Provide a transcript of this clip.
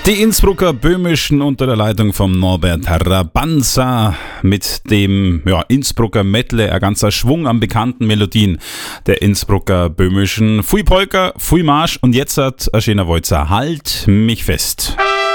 Die Innsbrucker Böhmischen unter der Leitung vom Norbert Rabanza mit dem Innsbrucker Medley, ein ganzer Schwung an bekannten Melodien der Innsbrucker Böhmischen. Pfui Polka, Pfui Marsch und jetzt hat ein schöner Walzer, Halt mich fest.